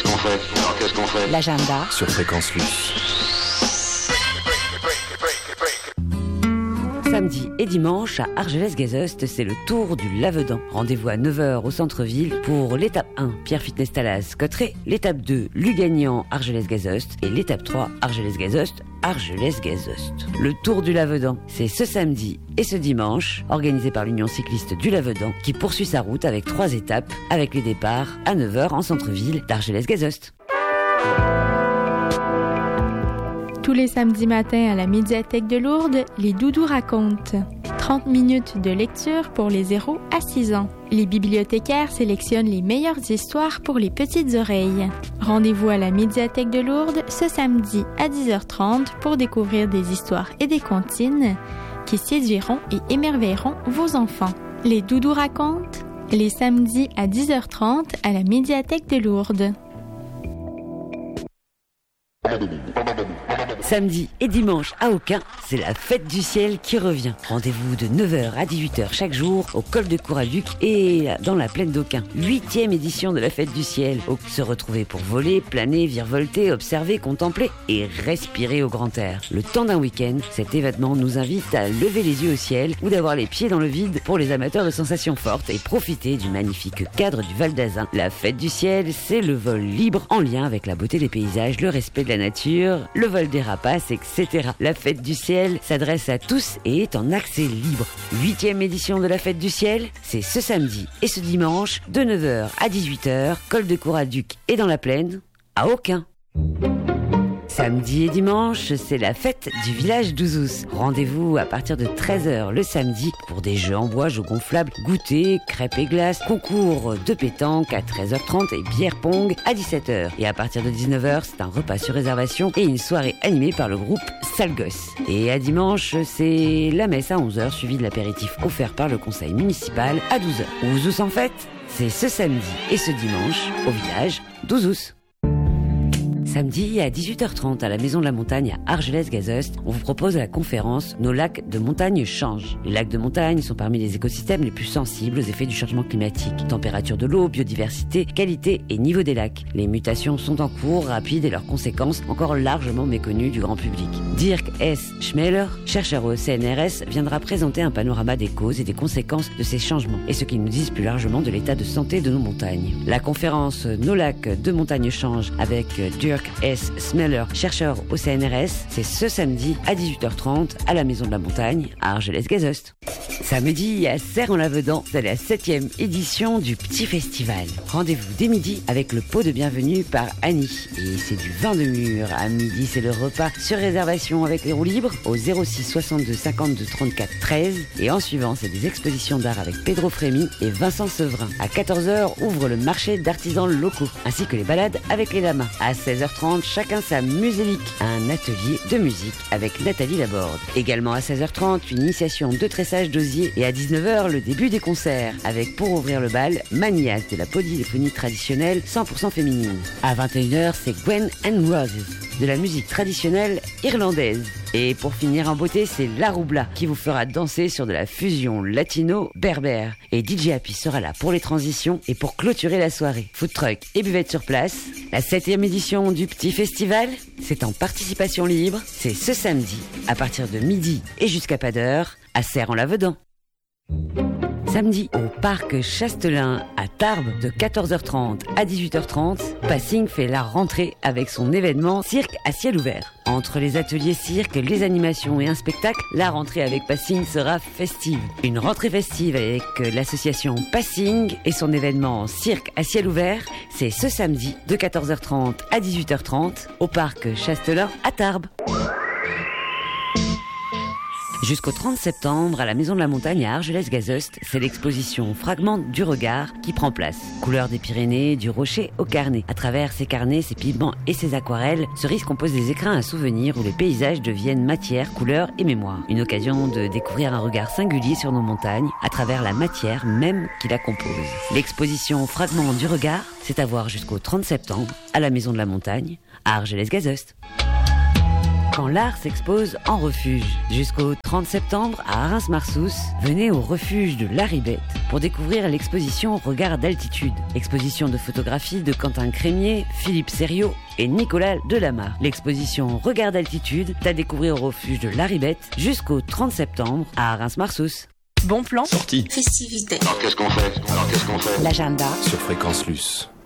qu'est-ce qu'on fait? Alors qu'est-ce qu'on fait? L'agenda sur Fréquence Luce. Samedi et dimanche à Argelès-Gazost, c'est le tour du Lavedan. Rendez-vous à 9h au centre-ville pour l'étape 1, Pierre Fitness Talas, Cotteret, l'étape 2, Lugagnan, Argelès-Gazost et l'étape 3, Argelès-Gazost, Argelès-Gazost. Le tour du Lavedan, c'est ce samedi et ce dimanche, organisé par l'Union cycliste du Lavedan, qui poursuit sa route avec 3 étapes, avec les départs à 9h en centre-ville d'Argelès-Gazost. Tous les samedis matins à la médiathèque de Lourdes, les Doudous racontent. 30 minutes de lecture pour les 0 à 6 ans. Les bibliothécaires sélectionnent les meilleures histoires pour les petites oreilles. Rendez-vous à la médiathèque de Lourdes ce samedi à 10h30 pour découvrir des histoires et des comptines qui séduiront et émerveilleront vos enfants. Les Doudous racontent les samedis à 10h30 à la médiathèque de Lourdes. Samedi et dimanche à Aucun, c'est la fête du ciel qui revient. Rendez-vous de 9h à 18h chaque jour au col de Couraduc et dans la plaine d'Aucun. 8e édition de la fête du ciel. Se retrouver pour voler, planer, virevolter, observer, contempler et respirer au grand air. Le temps d'un week-end, cet événement nous invite à lever les yeux au ciel ou d'avoir les pieds dans le vide pour les amateurs de sensations fortes et profiter du magnifique cadre du Val d'Azun. La fête du ciel, c'est le vol libre en lien avec la beauté des paysages, le respect de la nature, le vol des rapaces, etc. La fête du ciel s'adresse à tous et est en accès libre. 8e édition de la fête du ciel, c'est ce samedi et ce dimanche de 9h à 18h, col de Couraduc et dans la plaine, à Aucun. Samedi et dimanche, c'est la fête du village d'Ouzous. Rendez-vous à partir de 13h le samedi pour des jeux en bois, jeux gonflables, goûter, crêpes et glaces, concours de pétanque à 13h30 et bière pong à 17h. Et à partir de 19h, c'est un repas sur réservation et une soirée animée par le groupe Sale Gosse. Et à dimanche, c'est la messe à 11h suivie de l'apéritif offert par le conseil municipal à 12h. Ouzous en fête, c'est ce samedi et ce dimanche au village d'Ouzous. Samedi à 18h30 à la Maison de la Montagne à Argelès-Gazost, on vous propose la conférence « Nos lacs de montagne changent ». Les lacs de montagne sont parmi les écosystèmes les plus sensibles aux effets du changement climatique. Température de l'eau, biodiversité, qualité et niveau des lacs. Les mutations sont en cours, rapides et leurs conséquences encore largement méconnues du grand public. Dirk S. Schmeller, chercheur au CNRS, viendra présenter un panorama des causes et des conséquences de ces changements et ce qu'ils nous disent plus largement de l'état de santé de nos montagnes. La conférence « Nos lacs de montagne changent » avec Dirk S. Smeller, chercheur au CNRS, c'est ce samedi à 18h30 à la Maison de la Montagne à Argelès-Gazost. Samedi à Serre-en-Lavedan, c'est la 7e édition du Petit Festival. Rendez-vous dès midi avec le pot de bienvenue par Annie. Et c'est du vin de mûre. À midi, c'est le repas sur réservation avec les roues libres au 06 62 52 34 13. Et en suivant, c'est des expositions d'art avec Pedro Frémy et Vincent Sevrin. À 14h, ouvre le marché d'artisans locaux, ainsi que les balades avec les lamas. À 16h30, chacun sa musélique, un atelier de musique avec Nathalie Laborde. Également à 16h30, une initiation de tressage d'osier et à 19h, le début des concerts avec pour ouvrir le bal, Manias de la polyphonie traditionnelle 100% féminine. À 21h, c'est Gwen and Roses, de la musique traditionnelle irlandaise. Et pour finir en beauté, c'est La Roubla qui vous fera danser sur de la fusion latino-berbère. Et DJ Happy sera là pour les transitions et pour clôturer la soirée. Food truck et buvette sur place. La 7e édition du Petit Festival, c'est en participation libre. C'est ce samedi, à partir de midi et jusqu'à pas d'heure, à Serre-en-Lavedan. Samedi, au parc Chastelin à Tarbes, de 14h30 à 18h30, Passing fait la rentrée avec son événement Cirque à ciel ouvert. Entre les ateliers cirque, les animations et un spectacle, la rentrée avec Passing sera festive. Une rentrée festive avec l'association Passing et son événement Cirque à ciel ouvert, c'est ce samedi de 14h30 à 18h30 au parc Chastelin à Tarbes. Jusqu'au 30 septembre, à la Maison de la Montagne à Argelès-Gazost, c'est l'exposition Fragments du regard qui prend place. Couleurs des Pyrénées, du rocher au carnet. À travers ces carnets, ces pigments et ces aquarelles, Cerise compose des écrins à souvenirs où les paysages deviennent matière, couleur et mémoire. Une occasion de découvrir un regard singulier sur nos montagnes à travers la matière même qui la compose. L'exposition Fragments du regard, c'est à voir jusqu'au 30 septembre à la Maison de la Montagne à Argelès-Gazost. Quand l'art s'expose en refuge. Jusqu'au 30 septembre à Reims-Marsous, venez au refuge de la Ribette pour découvrir l'exposition Regard d'altitude. Exposition de photographie de Quentin Crémier, Philippe Sériot et Nicolas Delamarre. L'exposition Regard d'altitude est à découvrir au refuge de la Ribette jusqu'au 30 septembre à Reims-Marsous. Bon plan. Sortie. Festivité. Alors qu'est-ce qu'on fait L'agenda sur Fréquence Luce.